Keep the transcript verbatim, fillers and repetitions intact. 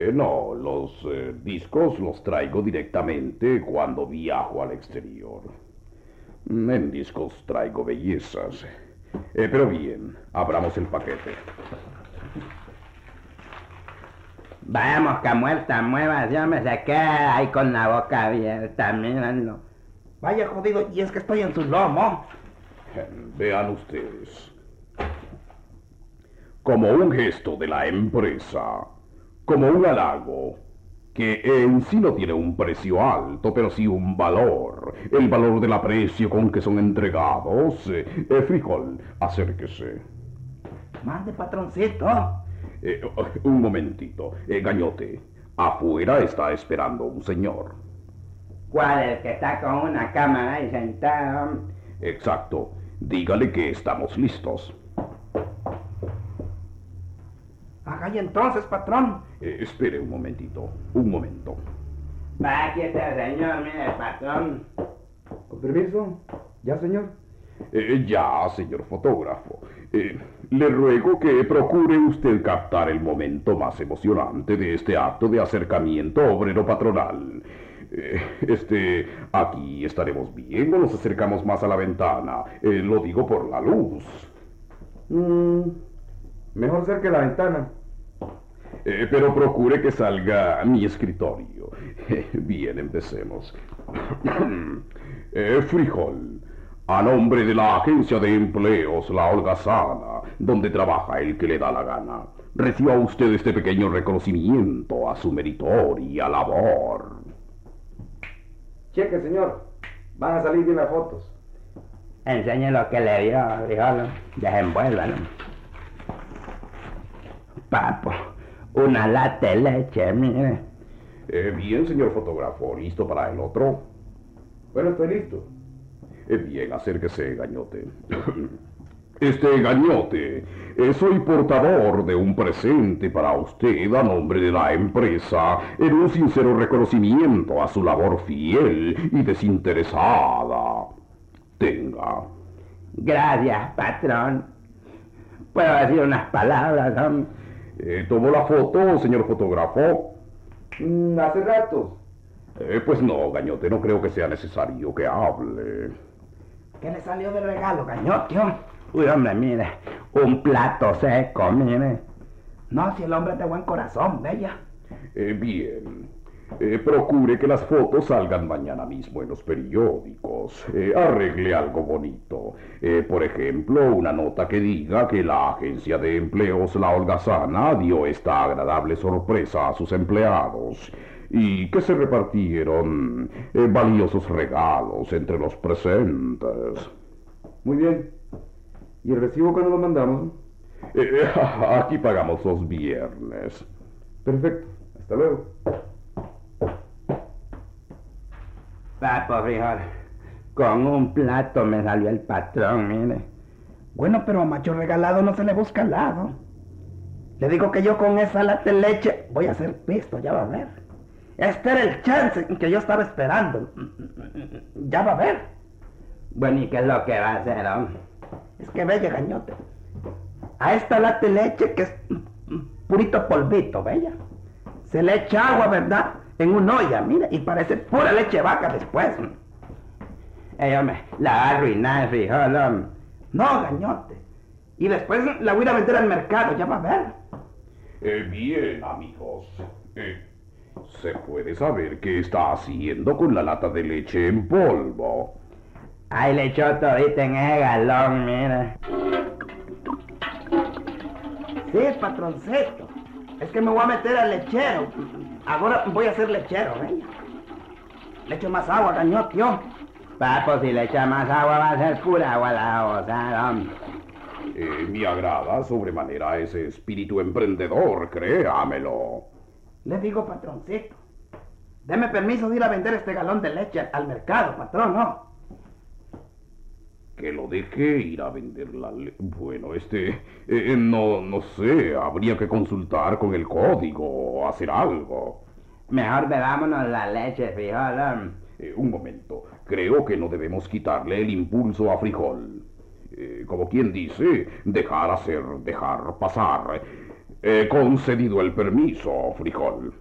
Eh, no, los eh, discos los traigo directamente cuando viajo al exterior. Mm, En discos traigo bellezas. Eh, pero bien, abramos el paquete. Vamos, que muerta mueva, yo me se queda ahí con la boca abierta, míralo. Vaya jodido, y es que estoy en su lomo. Eh, Vean ustedes. Como un gesto de la empresa, como un halago, que en sí no tiene un precio alto, pero sí un valor, el valor del aprecio con que son entregados. Eh, eh, frijol, acérquese. Mande, patroncito. Eh, un momentito, eh, Gañote, afuera está esperando un señor. ¿Cuál? El que está con una cámara ahí sentado. Exacto, dígale que estamos listos. Haga y entonces, patrón. Eh, espere un momentito, un momento. Va, aquí está el señor, mire, patrón. Con permiso. ¿Ya, señor? Eh, ya, señor fotógrafo. Eh, le ruego que procure usted captar el momento más emocionante de este acto de acercamiento obrero-patronal. Eh, este, aquí estaremos bien o nos acercamos más a la ventana. Eh, lo digo por la luz. Mm, mejor cerca de la ventana. Eh, pero procure que salga mi escritorio. Eh, bien, empecemos. Eh, frijol. A nombre de la agencia de empleos La Holgazana, donde trabaja el que le da la gana, reciba usted este pequeño reconocimiento a su meritoria labor. Cheque, señor. Van a salir bien las fotos. Enseñe lo que le dio, frijol. Desenvuélvalo. Papo, una lata de leche, mire. Eh, bien, señor fotógrafo, ¿listo para el otro? Bueno, estoy listo. Eh, bien, acérquese, Gañote. Este Gañote, eh, soy portador de un presente para usted a nombre de la empresa en un sincero reconocimiento a su labor fiel y desinteresada. Tenga. Gracias, patrón. ¿Puedo decir unas palabras, hombre? Eh, ¿Tomó la foto, señor fotógrafo? Mm, hace rato. Eh, pues no, Gañote, no creo que sea necesario que hable. ¿Qué le salió de regalo, Gañotio? Uy, hombre, mire, un plato seco, mire. No, si el hombre es de buen corazón, bella. Eh, bien. Eh, procure que las fotos salgan mañana mismo en los periódicos. Eh, arregle algo bonito. Eh, por ejemplo, una nota que diga que la agencia de empleos La Holgazana dio esta agradable sorpresa a sus empleados y que se repartieron eh, valiosos regalos entre los presentes. Muy bien. ¿Y el recibo cuándo lo mandamos? Eh, aquí pagamos los viernes. Perfecto. Hasta luego. Papo, frijol, con un plato me salió el patrón, mire. Bueno, pero a macho regalado no se le busca al lado. Le digo que yo con esa lata de leche voy a hacer pisto, ya va a ver. Este era el chance que yo estaba esperando. Ya va a ver. Bueno, ¿y qué es lo que va a hacer, hombre? Es que bella, Gañote. A esta lata de leche que es purito polvito, bella. Se le echa agua, ¿verdad? En una olla, mira, y parece pura leche de vaca después. Ey, hombre, la va a arruinar, frijol, hombre. No, Gañote. Y después la voy a ir a vender al mercado, ya va a ver. Eh, bien, amigos. Eh, ¿Se puede saber qué está haciendo con la lata de leche en polvo? Ahí le echó todito en ese galón, mira. Sí, patroncito. Es que me voy a meter al lechero. Ahora voy a ser lechero, ¿eh? Le echo más agua, Gañote, yo. Papo, si le echa más agua va a ser pura agua la osa, hombre. Eh, me agrada sobremanera ese espíritu emprendedor, créamelo. Le digo, patroncito. Deme permiso de ir a vender este galón de leche al mercado, patrón, ¿no? Que lo deje ir a vender la le... Bueno, este... eh, no, no sé, habría que consultar con el código o hacer algo. Mejor bebámonos la leche, frijol, hombre. Eh, un momento, creo que no debemos quitarle el impulso a Frijol. Eh, como quien dice, dejar hacer, dejar pasar. He concedido el permiso, Frijol.